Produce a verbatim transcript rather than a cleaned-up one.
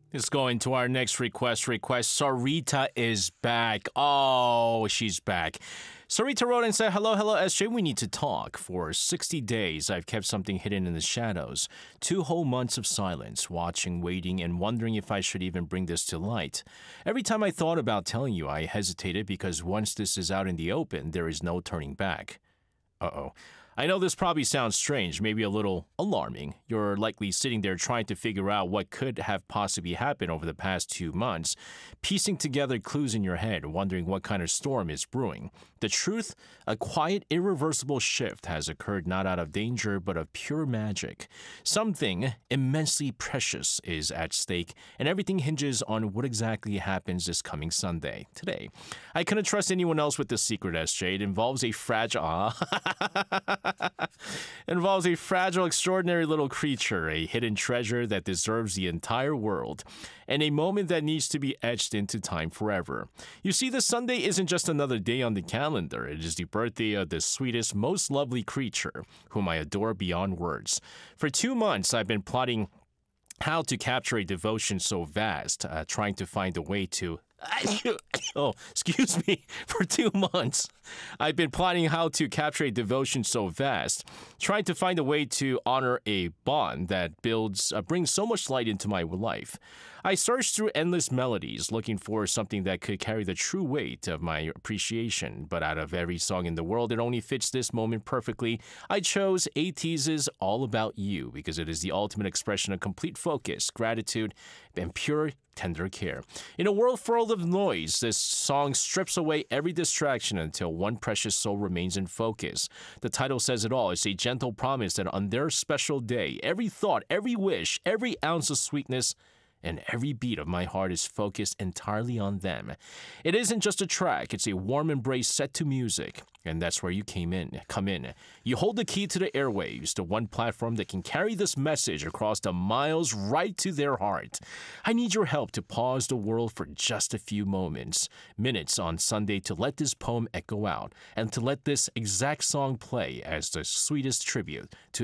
Let's go into our next request. Request Sarita is back. Oh, she's back. Sarita wrote and said, hello, hello, S J. We need to talk. For sixty days, I've kept something hidden in the shadows. Two whole months of silence, watching, waiting, and wondering if I should even bring this to light. Every time I thought about telling you, I hesitated because once this is out in the open, there is no turning back. Uh-oh. I know this probably sounds strange, maybe a little alarming. You're likely sitting there trying to figure out what could have possibly happened over the past two months, piecing together clues in your head, wondering what kind of storm is brewing. The truth, a quiet, irreversible shift has occurred not out of danger, but of pure magic. Something immensely precious is at stake, and everything hinges on what exactly happens this coming Sunday, today. I couldn't trust anyone else with the secret, S J. It involves a fragile... involves a fragile, extraordinary little creature, a hidden treasure that deserves the entire world, and a moment that needs to be etched into time forever. You see, this Sunday isn't just another day on the calendar. It is the birthday of the sweetest, most lovely creature, whom I adore beyond words. For two months, I've been plotting how to capture a devotion so vast, uh, trying to find a way to... Oh, excuse me. For two months, I've been plotting how to capture a devotion so vast, trying to find a way to honor a bond that builds, uh, brings so much light into my life. I searched through endless melodies, looking for something that could carry the true weight of my appreciation. But out of every song in the world that only fits this moment perfectly, I chose ATEEZ's All About You because it is the ultimate expression of complete focus, gratitude, and pure tender care. In a world full of noise, this song strips away every distraction until one precious soul remains in focus. The title says it all. It's a gentle promise that on their special day, every thought, every wish, every ounce of sweetness, and every beat of my heart is focused entirely on them. It isn't just a track, it's a warm embrace set to music. And that's where you came in, come in. You hold the key to the airwaves, the one platform that can carry this message across the miles right to their heart. I need your help to pause the world for just a few moments, minutes on Sunday to let this poem echo out, and to let this exact song play as the sweetest tribute to